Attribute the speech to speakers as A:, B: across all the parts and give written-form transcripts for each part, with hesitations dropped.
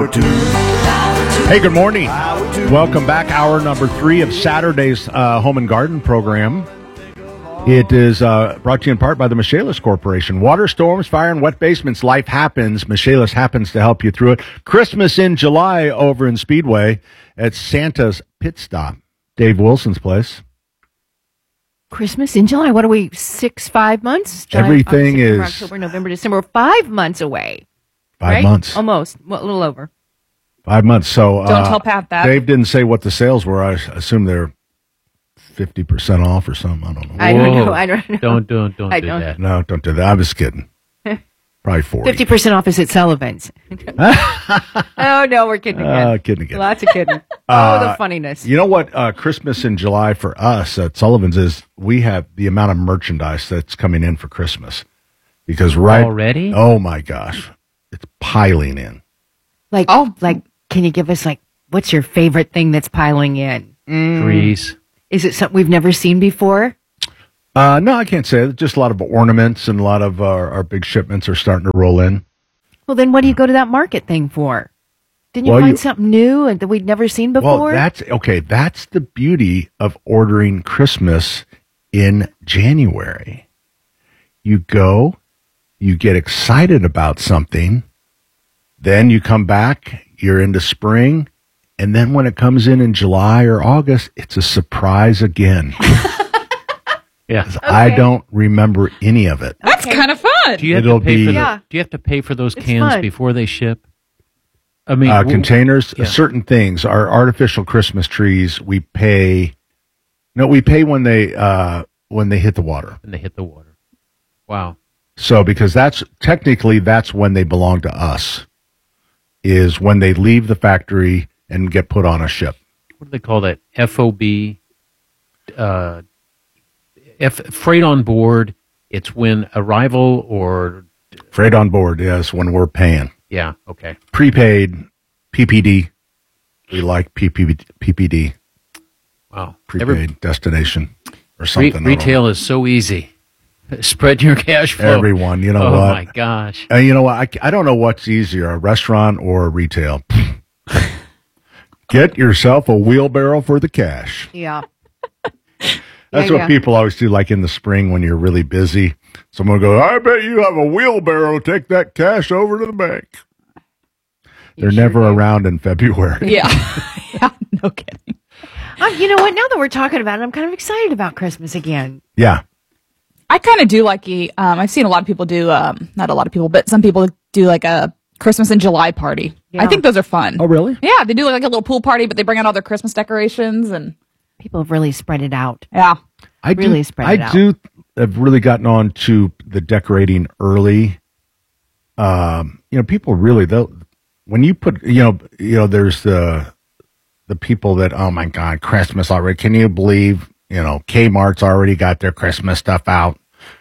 A: Hey, good morning. Welcome back. Hour number 3 of Saturday's Home and Garden program. It is brought to you in part by the Michaelis Corporation. Water, storms, fire, and wet basements. Life happens. Michaelis happens to help you through it. Christmas in July over in Speedway at Santa's Pit Stop. Dave Wilson's place.
B: Christmas in July. What are we, 5 months?
A: Everything is...
B: October, November, December. We're 5 months away.
A: 5 months.
B: Almost. Well, a little over.
A: 5 months. So
C: don't tell Pat that.
A: Dave didn't say what the sales were. I assume they're 50% off or something. I don't know.
B: I don't know.
D: Don't do that.
A: No, don't do that. I was kidding. Probably 40.
B: 50% off is at Sullivan's. Oh, no, we're kidding again.
A: Kidding again.
B: Lots of kidding. The funniness.
A: You know what Christmas in July for us at Sullivan's is? We have the amount of merchandise that's coming in for Christmas. Because
D: already?
A: Oh, my gosh. It's piling in.
B: Like, can you give us, what's your favorite thing that's piling in?
D: Trees.
B: Is it something we've never seen before?
A: No, I can't say it. Just a lot of ornaments and a lot of our big shipments are starting to roll in.
B: Well, then what do you go to that market thing for? Didn't you find something new and that we'd never seen before?
A: Well, that's the beauty of ordering Christmas in January. You go, you get excited about something, then you come back, you're into spring, and then when it comes in July or August, it's a surprise again.
D: Yeah,
B: okay.
A: I don't remember any of it.
C: That's kind of fun.
D: Do you have to pay for those cans before they ship? I mean,
A: containers, certain things. Our artificial Christmas trees, we pay when they hit the water.
D: When they hit the water. Wow.
A: So because that's when they belong to us, is when they leave the factory and get put on a ship.
D: What do they call that? FOB, freight on board. It's when arrival or...
A: Freight on board, yes, when we're paying.
D: Yeah, okay.
A: Prepaid, PPD. We like PPD.
D: Wow.
A: Prepaid destination or something.
D: Retail is so easy. Spread your cash flow.
A: Everyone, you know what?
D: Oh, my gosh.
A: You know what? I don't know what's easier, a restaurant or a retail. Get yourself a wheelbarrow for the cash.
B: Yeah.
A: That's what people always do, like in the spring when you're really busy. Someone goes, I bet you have a wheelbarrow. Take that cash over to the bank. They're never around in February.
C: Yeah. Yeah, no kidding.
B: You know what? Now that we're talking about it, I'm kind of excited about Christmas again.
A: Yeah.
C: I kind of do like I've seen a lot of people do, not a lot of people, but some people do like a Christmas in July party. Yeah. I think those are fun.
A: Oh, really?
C: Yeah, they do like a little pool party, but they bring out all their Christmas decorations and...
B: People have really spread it out.
C: Yeah.
A: I have really gotten on to the decorating early. People really, when you put, there's the people that, oh my God, Christmas already. Can you believe, Kmart's already got their Christmas stuff out.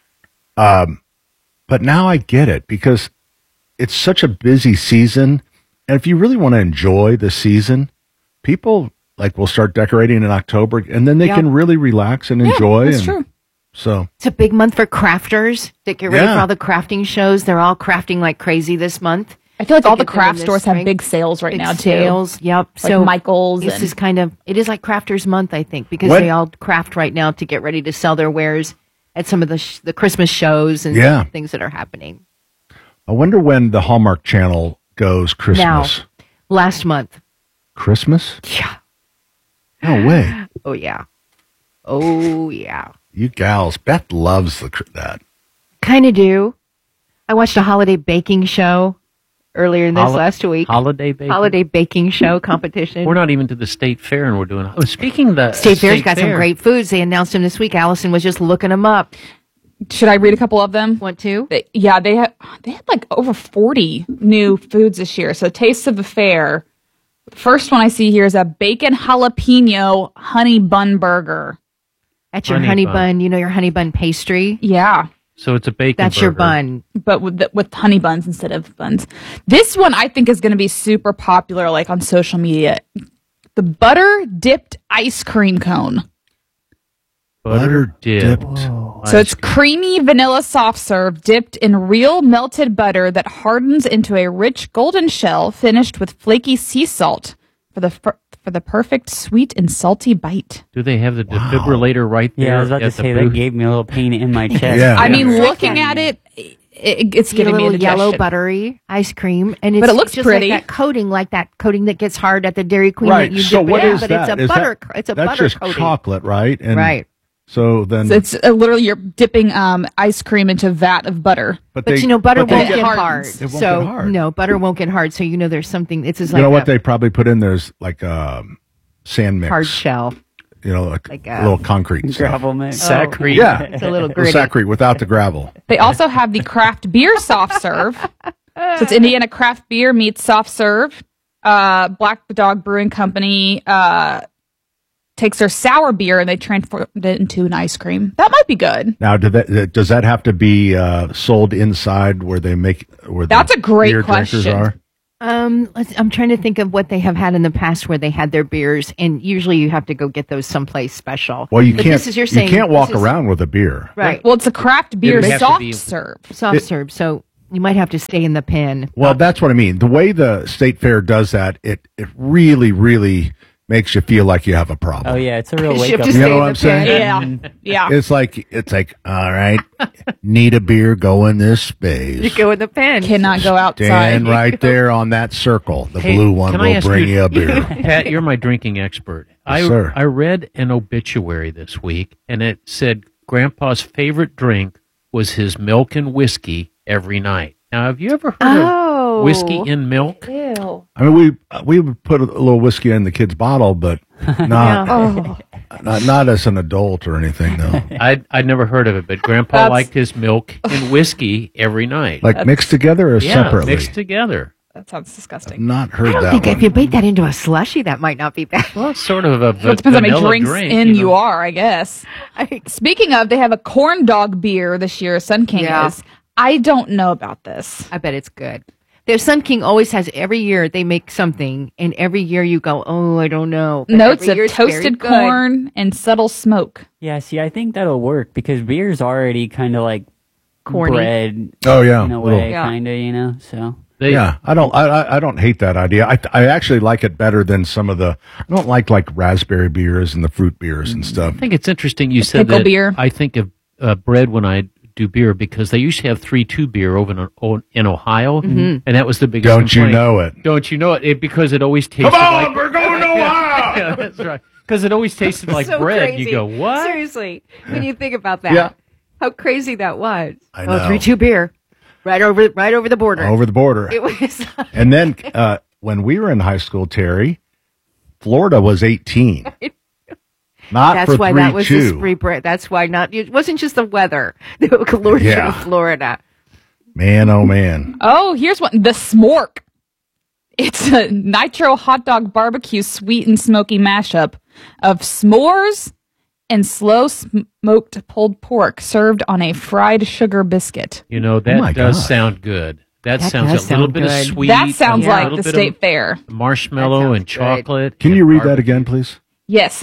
A: But now I get it because it's such a busy season. And if you really want to enjoy the season, people we'll start decorating in October and then they can really relax and enjoy.
C: That's true.
A: So
B: it's a big month for crafters that get ready for all the crafting shows. They're all crafting like crazy this month.
C: I feel like all the craft stores have big sales right now too.
B: Sales, yep.
C: Like so Michael's.
B: This is it is like Crafters Month, I think, because they all craft right now to get ready to sell their wares at some of the Christmas shows and things that are happening.
A: I wonder when the Hallmark Channel goes Christmas.
B: Now, last month.
A: Christmas?
B: Yeah.
A: No way.
B: Oh, yeah. Oh, yeah.
A: You gals, Beth loves that.
B: Kind of do. I watched a holiday baking show earlier last week.
D: Holiday
B: baking show competition.
D: We're not even to the state fair, and we're doing. Speaking of the
B: State Fair's got some great foods. They announced them this week. Allison was just looking them up.
C: Should I read a couple of them?
B: Want to?
C: They had like over 40 new foods this year. So Tastes of the Fair. The first one I see here is a bacon jalapeno honey bun burger.
B: That's your honey bun. You know your honey bun pastry?
C: Yeah.
D: So it's a bacon
B: That's
D: burger.
B: your bun.
C: But with honey buns instead of buns. This one I think is going to be super popular like on social media. The butter dipped ice cream cone.
D: Butter dipped.
C: So it's creamy vanilla soft serve dipped in real melted butter that hardens into a rich golden shell finished with flaky sea salt for the perfect sweet and salty bite.
D: Do they have the defibrillator right there?
E: Yeah, I was about to say that gave me a little pain in my chest.
C: I mean, looking at it, it's giving me a
B: yellow buttery ice cream, and it's
C: but it looks
B: just
C: pretty.
B: like that coating that gets hard at the Dairy Queen.
A: Right.
B: That you
A: So
B: dip
A: what
B: it in,
A: is
B: but
A: that?
B: It's a butter. It's a
A: that's
B: butter
A: just
B: coating.
A: chocolate, right? And
B: right.
A: So then
C: it's literally you're dipping ice cream into a vat of butter.
B: But butter won't get hard.
A: It won't
B: So
A: get hard.
B: no, butter won't get hard. So there's something. It's just
A: you
B: like
A: know what they probably put in there's like sand mix,
B: hard shell.
A: Like a little concrete
E: gravel mix.
D: Sacrete.
A: Yeah,
B: it's a little gritty.
A: Sacrete without the gravel.
C: They also have the craft beer soft serve. So it's Indiana craft beer meets soft serve. Black Dog Brewing Company takes their sour beer and they transform it into an ice cream. That might be good.
A: Now, does that have to be sold inside where they make?
C: That's a great
A: beer
C: question.
A: drinkers are?
B: I'm trying to think of what they have had in the past where they had their beers, and usually you have to go get those someplace special.
A: Well, you
B: But
A: can't.
B: This is, you're saying,
A: you can't walk around with a beer.
B: right?
C: Well, it's a craft beer
D: has to
C: soft
D: be-
C: serve.
B: Soft serve, so you might have to stay in the pen.
A: Well, that's what I mean. The way the state fair does that, it really, really makes you feel like you have a problem.
E: Oh yeah, it's a real
B: You
E: wake
B: have
E: up.
B: to
A: You know
B: stay
A: what
B: in
A: I'm
B: the
A: saying?
B: pen.
C: Yeah.
A: It's like, all right, need a beer, go in this space.
B: You go in the pen.
C: Cannot go outside.
A: Stand right there on that circle. The blue one
D: can I
A: will
D: ask
A: bring you a beer.
D: Pat, you're my drinking expert.
A: Sir.
D: I read an obituary this week, and it said Grandpa's favorite drink was his milk and whiskey every night. Now, have you ever heard of whiskey in milk?
C: Ew.
A: I mean, we would put a little whiskey in the kid's bottle, but not not as an adult or anything, though.
D: I'd never heard of it, but Grandpa liked his milk and whiskey every night.
A: Like mixed together or separately?
D: Mixed together.
C: That sounds disgusting.
A: Not heard
B: I
A: that
B: think
A: one.
B: if you bake that into a slushy, that might not be bad.
D: Well, it's sort of a
C: Well, it depends how many
D: vanilla
C: drinks
D: drink,
C: in you
D: know?
C: are, I guess. Speaking of, they have a corn dog beer this year, Sun King is. I don't know about this.
B: I bet it's good. Their Sun King always has, every year they make something, and every year you go, oh, I don't know. But
C: Notes
B: every year
C: of
B: it's very
C: toasted
B: good.
C: corn and subtle smoke.
E: Yeah, see, I think that'll work because beer's already kind of like
B: Corny.
E: bread
A: Oh yeah,
E: in a
A: little-
E: way, kind of, So
A: yeah. I don't hate that idea. I actually like it better than some of the. I don't like raspberry beers and the fruit beers and stuff.
D: I think it's interesting you said
C: pickle
D: that.
C: beer.
D: I think of bread when I do beer because they used to have 3-2 beer over in Ohio, and that was the biggest.
A: Don't you
D: complaint.
A: know it?
D: Don't you know it? Because it always tasted like.
A: we're going to Ohio.
D: Yeah, that's right. Because it always tasted like
B: So
D: bread.
B: crazy.
D: You go, what?
B: Seriously, when you think about that,
A: Yeah.
B: how crazy that was.
A: I know.
B: 3-2 beer, right over the border.
A: Over the border.
B: It was.
A: And then when we were in high school, Terry, Florida was 18. Not
B: That's
A: for
B: why
A: 3-2.
B: that was the free bread. That's why not. It wasn't just the weather. They were allergic
A: Yeah.
B: to Florida.
A: Man, oh man.
C: Oh, here's one. The Smork. It's a nitro hot dog barbecue sweet and smoky mashup of s'mores and slow smoked pulled pork served on a fried sugar biscuit.
D: You know,
A: Oh my
D: that does
A: gosh.
D: sound good. That
B: That
D: sounds
B: does
D: a little
B: sound
D: bit of
B: good.
D: sweet.
C: That sounds
D: and a
C: like
D: little
C: the
D: bit
C: state
D: of
C: fair.
D: marshmallow
B: That
D: and
B: sounds good.
D: chocolate.
A: Can
D: and
A: you read that
D: barbecue.
A: again, please?
C: Yes,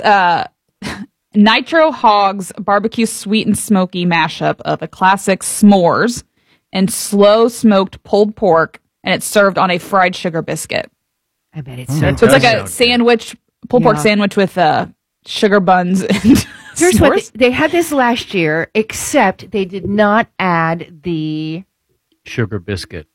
C: Nitro Hogs barbecue sweet and smoky mashup of a classic s'mores and slow smoked pulled pork, and it's served on a fried sugar biscuit.
B: I bet it's
D: That
C: So it's
D: does
C: like
D: sound
C: a
D: good.
C: sandwich, pulled pork
B: Yeah.
C: sandwich with sugar buns and
B: Here's
C: s'mores.
B: what they had this last year, except they did not add the
D: Sugar biscuit.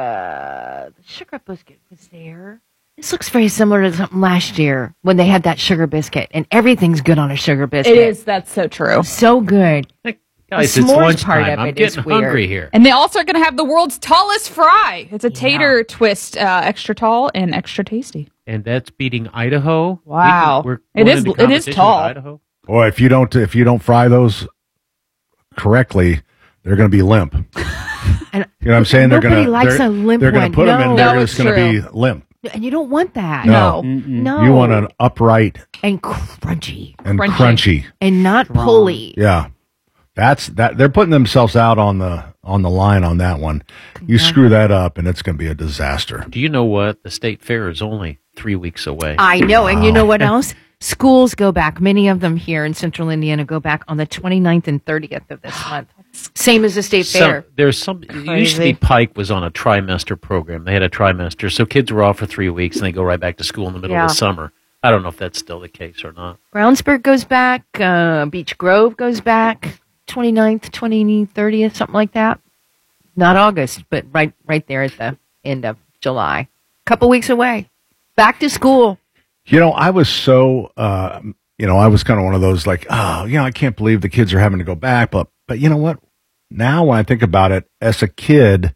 B: sugar biscuit was there. This looks very similar to something last year when they had that sugar biscuit, and everything's good on a sugar biscuit.
C: It is. That's so true.
B: so good.
D: Hey, guys,
B: The
D: it's
B: s'mores
D: lunchtime.
B: part of
D: I'm
B: it is
D: getting
B: weird.
D: hungry here.
C: And they also are going to have the world's tallest fry. It's a tater twist, extra tall and extra tasty.
D: And that's beating Idaho.
C: Wow.
D: We're
C: It
D: going
C: is-
D: into
C: it is
D: competition with
C: tall.
D: Idaho.
A: Boy, if you don't fry those correctly, they're going to be limp.
B: And
A: You know what I'm saying?
B: Nobody likes a limp
A: They're going
B: one.
A: to put them in.
B: No.
A: They're
C: No,
A: just
C: it's
A: going to
C: true.
A: be limp.
B: and you don't want that.
A: No.
B: No.
A: You want an upright
B: and crunchy
A: and
C: Crunchy.
A: crunchy.
B: and not pulley.
A: Yeah, that's that. They're putting themselves out on the line on that one. You screw that up, and it's going to be a disaster.
D: Do you know what? The state fair is only 3 weeks away.
B: I know, and you know what else? schools go back. Many of them here in Central Indiana go back on the 29th and 30th of this month. Same as the state fair.
D: There's some. Usually, Pike was on a trimester program. They had a trimester, so kids were off for 3 weeks and they go right back to school in the middle of the summer. I don't know if that's still the case or not.
B: Brownsburg goes back. Beech Grove goes back 29th, 30th, something like that. Not August, but right there at the end of July. A couple weeks away. Back to school.
A: I was so, I was kind of one of those like, I can't believe the kids are having to go back. But you know what? Now when I think about it, as a kid,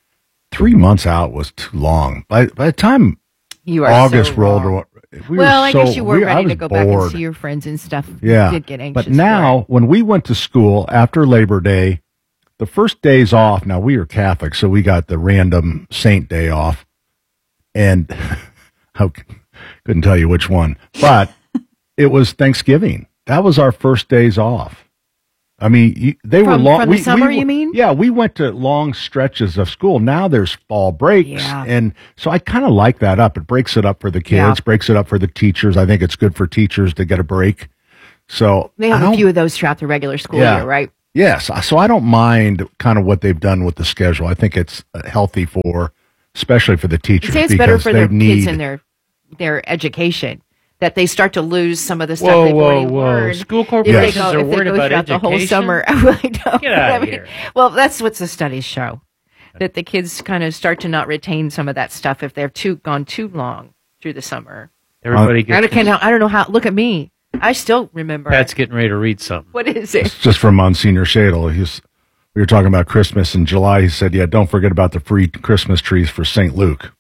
A: 3 months out was too long. By the time August rolled around,
B: I guess you were ready to go back and see your friends and stuff.
A: Yeah.
B: You did get anxious.
A: But now, when we went to school after Labor Day, the first days off, now we are Catholic, so we got the random saint day off. And I couldn't tell you which one, but it was Thanksgiving. That was our first days off. I mean, they were long.
B: From the summer, you mean?
A: Yeah, we went to long stretches of school. Now there's fall breaks. And so I kind of like that up. It breaks it up for the kids, breaks it up for the teachers. I think it's good for teachers to get a break. So
B: they have a few of those throughout the regular school year, right?
A: Yes. So I don't mind kind of what they've done with the schedule. I think it's healthy especially for the teachers.
B: I'd say it's better for their kids and their education. That they start to lose some of the stuff they've already learned.
D: School corporations are worried about education.
B: The whole summer. I really don't.
D: Get out of here.
B: Well, that's what the studies show. That the kids kind of start to not retain some of that stuff if they're gone too long through the summer.
D: Everybody
B: I don't know how. Look at me. I still remember.
D: Pat's getting ready to read something.
B: What is it?
A: It's just from Monsignor Shadle. We were talking about Christmas in July. He said, don't forget about the free Christmas trees for St. Luke.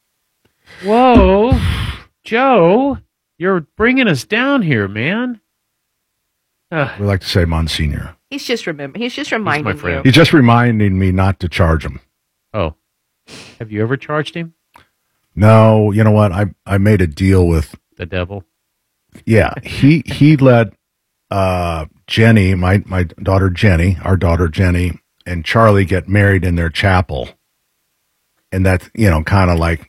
D: Whoa, Joe. You're bringing us down here, man.
A: We like to say Monsignor.
B: He's just reminding you.
A: He's just reminding me not to charge him.
D: Oh. Have you ever charged him?
A: No. You know what? I made a deal with
D: the devil.
A: Yeah. He let Jenny, my daughter Jenny, our daughter Jenny, and Charlie get married in their chapel. And that's, kind of like,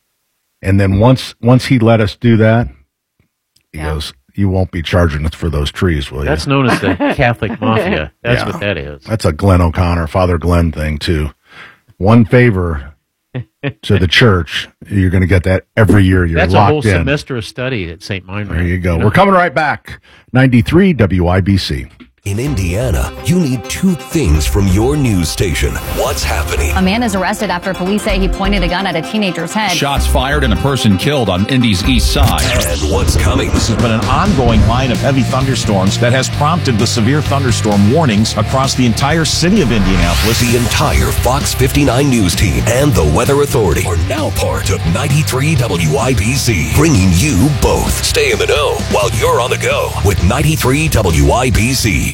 A: and then once he let us do that, he goes, you won't be charging us for those trees, will you?
D: That's known as the Catholic Mafia. That's what that is.
A: That's a Glenn O'Connor, Father Glenn thing, too. One favor to the church, you're going to get that every year.
D: That's locked in. That's a whole semester of study at St. Meinrad.
A: There you go. We're coming right back. 93 WIBC.
F: In Indiana, you need two things from your news station. What's happening?
G: A man is arrested after police say he pointed a gun at a teenager's head.
H: Shots fired and a person killed on Indy's east side.
F: And what's coming?
I: This has been an ongoing line of heavy thunderstorms that has prompted the severe thunderstorm warnings across the entire city of Indianapolis.
F: The entire Fox 59 news team and the Weather Authority are now part of 93 WIBC, bringing you both. Stay in the know while you're on the go with 93 WIBC.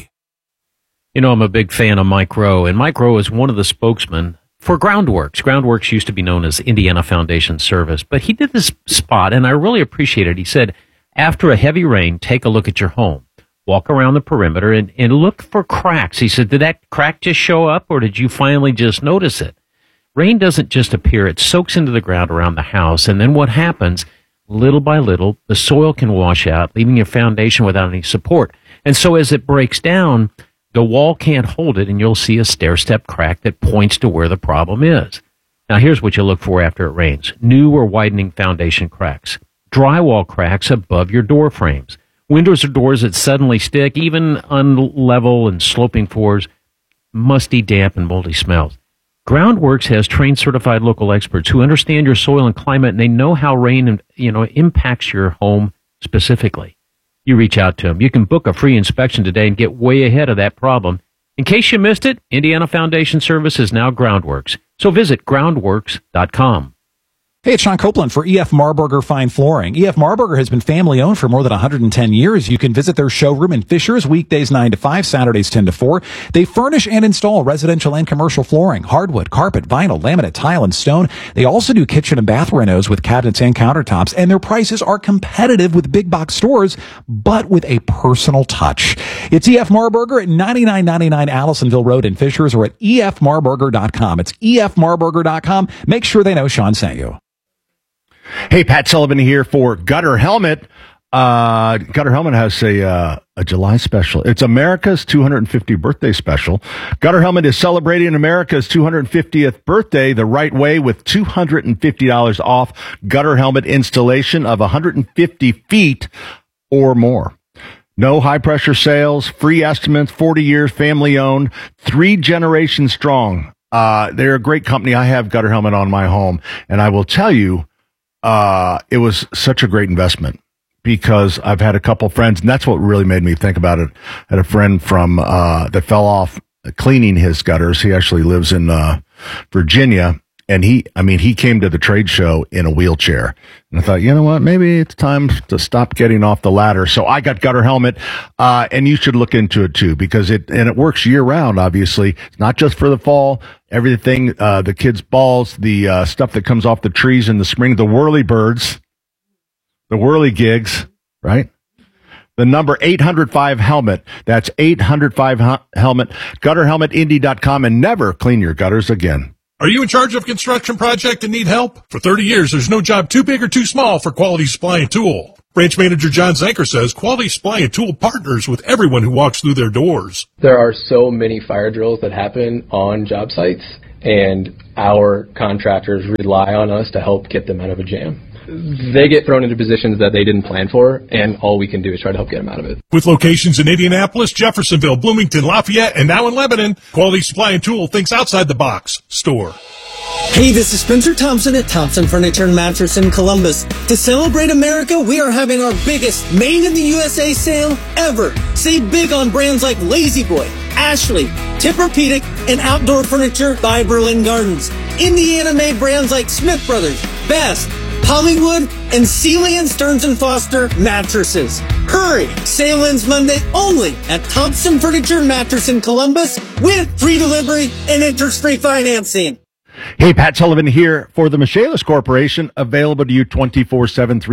D: I'm a big fan of Mike Rowe, and Mike Rowe is one of the spokesmen for Groundworks. Groundworks used to be known as Indiana Foundation Service, but he did this spot, and I really appreciate it. He said, after a heavy rain, take a look at your home. Walk around the perimeter and look for cracks. He said, did that crack just show up, or did you finally just notice it? Rain doesn't just appear. It soaks into the ground around the house, and then what happens, little by little, the soil can wash out, leaving your foundation without any support. And so as it breaks down, the wall can't hold it, and you'll see a stair-step crack that points to where the problem is. Now, here's what you look for after it rains. New or widening foundation cracks. Drywall cracks above your door frames. Windows or doors that suddenly stick, even unlevel and sloping floors, musty, damp, and moldy smells. Groundworks has trained certified local experts who understand your soil and climate, and they know how rain impacts your home specifically. You reach out to them. You can book a free inspection today and get way ahead of that problem. In case you missed it, Indiana Foundation Service is now Groundworks. So visit groundworks.com.
H: Hey, it's Sean Copeland for E.F. Marburger Fine Flooring. E.F. Marburger has been family-owned for more than 110 years. You can visit their showroom in Fishers weekdays 9 to 5, Saturdays 10 to 4. They furnish and install residential and commercial flooring, hardwood, carpet, vinyl, laminate, tile, and stone. They also do kitchen and bath renos with cabinets and countertops, and their prices are competitive with big box stores, but with a personal touch. It's E.F. Marburger at 9999 Allisonville Road in Fishers or at efmarburger.com. It's efmarburger.com. Make sure they know Sean sent you.
A: Hey, Pat Sullivan here for Gutter Helmet. Gutter Helmet has a July special. It's America's 250th birthday special. Gutter Helmet is celebrating America's 250th birthday the right way with $250 off gutter helmet installation of 150 feet or more. No high-pressure sales, free estimates, 40 years, family-owned, 3 generations strong. They're a great company. I have Gutter Helmet on my home, and I will tell you, it was such a great investment because I've had a couple friends, and that's what really made me think about it. I had a friend from that fell off cleaning his gutters. He actually lives in Virginia. And he came to the trade show in a wheelchair. And I thought, you know what, maybe it's time to stop getting off the ladder. So I got Gutter Helmet, and you should look into it too, because it works year round, obviously. It's not just for the fall. Everything, the kids' balls, the stuff that comes off the trees in the spring, the whirly birds, the whirly gigs, right? The number 805 helmet. That's 805 helmet, gutterhelmetindy.com, and never clean your gutters again.
J: Are you in charge of a construction project and need help? For 30 years, there's no job too big or too small for Quality Supply and Tool. Branch Manager John Zanker says Quality Supply and Tool partners with everyone who walks through their doors.
K: There are so many fire drills that happen on job sites, and our contractors rely on us to help get them out of a jam. They get thrown into positions that they didn't plan for, and all we can do is try to help get them out of it.
J: With locations in Indianapolis, Jeffersonville, Bloomington, Lafayette, and now in Lebanon, Quality Supply and Tool thinks outside the box. Store.
L: Hey, this is Spencer Thompson at Thompson Furniture and Mattress in Columbus. To celebrate America, we are having our biggest Made in the USA sale ever. Save big on brands like Lazy Boy, Ashley, Tempur-Pedic, and Outdoor Furniture by Berlin Gardens. Indiana-made brands like Smith Brothers, Best, Hollywood, and Sealy and Stearns & Foster mattresses. Hurry! Sale ends Monday only at Thompson Furniture and Mattress in Columbus with free delivery and interest-free financing.
A: Hey, Pat Sullivan here for the Michaelis Corporation, available to you 24/7,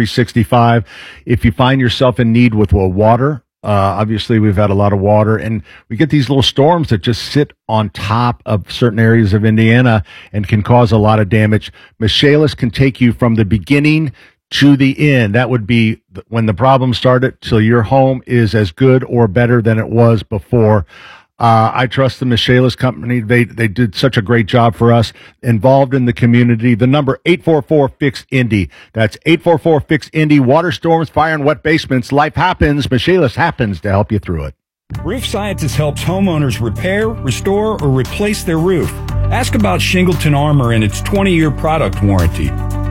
A: 365. If you find yourself in need with water, obviously we've had a lot of water, and we get these little storms that just sit on top of certain areas of Indiana and can cause a lot of damage. Michaelis can take you from the beginning to the end. That would be when the problem started till your home is as good or better than it was before. I trust the Michaelis company. They did such a great job for us, involved in the community. The number 844-FIX-INDY. That's 844-FIX-INDY. Water storms, fire, and wet basements. Life happens. Michaelis happens to help you through it.
M: Roof Scientist helps homeowners repair, restore, or replace their roof. Ask about Shingleton Armor and its 20-year product warranty.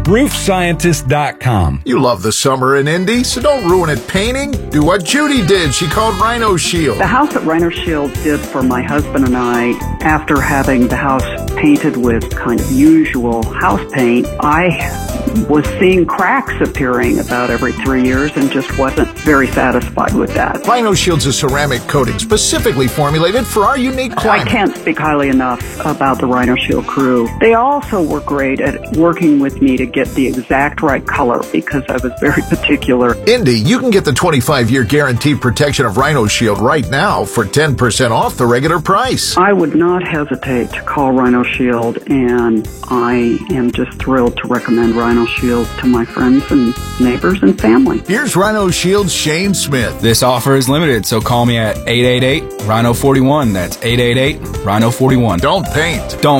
M: RoofScientist.com.
N: You love the summer in Indy, so don't ruin it painting. Do what Judy did. She called Rhino Shield.
O: The house that Rhino Shield did for my husband and I, after having the house painted with kind of usual house paint, I was seeing cracks appearing about every 3 years and just wasn't very satisfied with that.
N: Rhino Shield's a ceramic coating specifically formulated for our unique climate.
O: I can't speak highly enough about the Rhino Shield crew. They also were great at working with me to get the exact right color because I was very particular.
N: Indy, you can get the 25-year guaranteed protection of Rhino Shield right now for 10% off the regular price.
O: I would not hesitate to call Rhino Shield, and I am just thrilled to recommend Rhino Shield to my friends and neighbors and family.
N: Here's Rhino Shield's Shane Smith.
P: This offer is limited, so call me at 888-RHINO-41. That's 888-RHINO-41.
N: Don't paint.
P: Don't